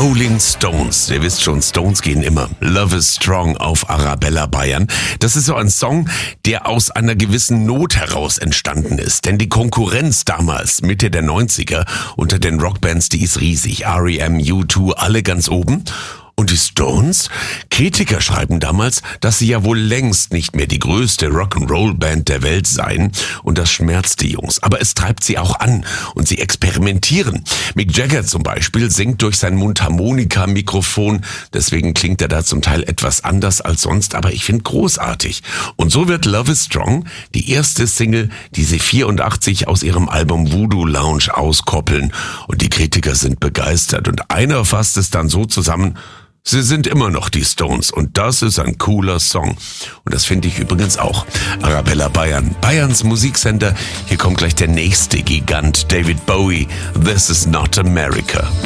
Rolling Stones. Ihr wisst schon, Stones gehen immer. Love is Strong auf Arabella Bayern. Das ist so ein Song, der aus einer gewissen Not heraus entstanden ist. Denn die Konkurrenz damals, Mitte der 90er, unter den Rockbands, die ist riesig. R.E.M., U2, alle ganz oben. Und die Stones? Kritiker schreiben damals, dass sie ja wohl längst nicht mehr die größte Rock'n'Roll-Band der Welt seien. Und das schmerzt die Jungs. Aber es treibt sie auch an. Und sie experimentieren. Mick Jagger zum Beispiel singt durch sein Mundharmonika-Mikrofon. Deswegen klingt er da zum Teil etwas anders als sonst. Aber ich finde großartig. Und so wird Love is Strong die erste Single, die sie 84 aus ihrem Album Voodoo Lounge auskoppeln. Und die Kritiker sind begeistert. Und einer fasst es dann so zusammen: Sie sind immer noch die Stones und das ist ein cooler Song. Und das finde ich übrigens auch. Arabella Bayern, Bayerns Musiksender. Hier kommt gleich der nächste Gigant, David Bowie. This is not America.